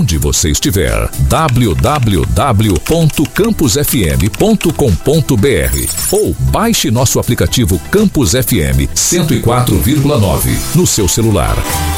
onde você estiver. www.campusfm.com.br ou baixe nosso aplicativo Campus FM 104,9 no seu celular.